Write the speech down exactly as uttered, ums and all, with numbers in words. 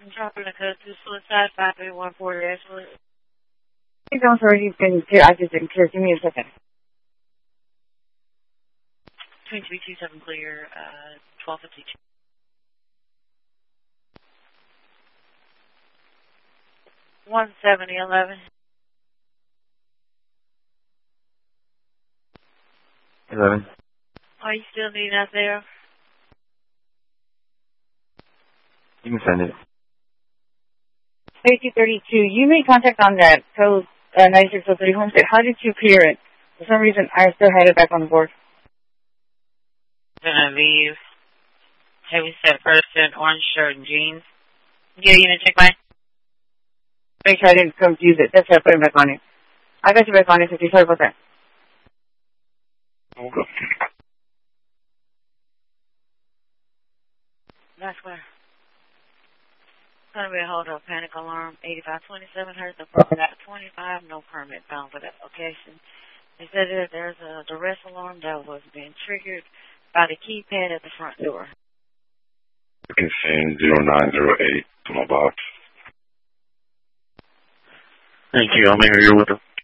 Dropping a code to suicide, five three one four dash one. Hey, don't worry, you can clear. I just didn't clear. Give me a second. twenty-three two seven clear, uh, twelve fifty-two. one seventy eleven. eleven. Are you still needing us there? You can send it. thirty-two thirty-two, you made contact on that code uh, nine six zero three Homestead. How did you clear it? For some reason, I still had it back on the board. Gonna leave. Heavy set person, orange shirt and jeans. Yeah, you gonna check mine? Make sure I didn't confuse it. That's why I put it back on it. I got you back on it, fifty. Sorry about that. Okay. That's where. Gonna be a hold up panic alarm, eighty-five twenty-seven Hertz, at twenty-five, no permit found for that location. They said that there's a duress alarm that was being triggered by the keypad at the front door. You can send zero nine zero eight to my box. Thank you. I'll make sure you're with them.